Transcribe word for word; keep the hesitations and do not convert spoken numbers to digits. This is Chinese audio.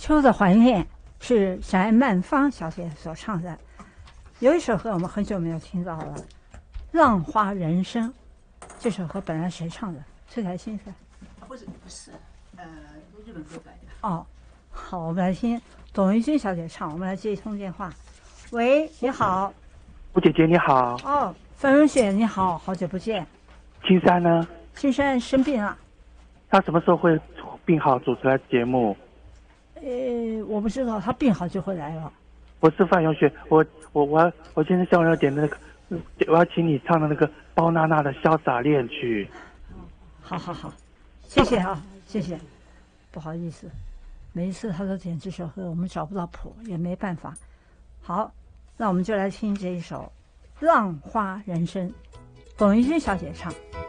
秋的怀念》是翟曼芳小姐所唱的。有一首歌我们很久没有听到了，《浪花人生》。这首歌本来谁唱的？崔台新是？ 不是不是，呃，日本歌改的。 哦，好，我们来听董玉君小姐唱。我们来接一通电话。喂，你好。 吴姐姐你好。 哦，范荣雪你好，好久不见。 青山呢？ 青山生病了。 他什么时候会病好主持来节目？ 呃，我不知道，他病好就会来了。 我是范永雪，我我我我今天下午要点的那个，我要请你唱的那个包娜娜的《潇洒恋曲》。 好好好，谢谢啊，谢谢。不好意思，每一次他都点这首歌，我们找不到谱，也没办法。好，那我们就来听这一首《浪花人生》，董玉君小姐唱。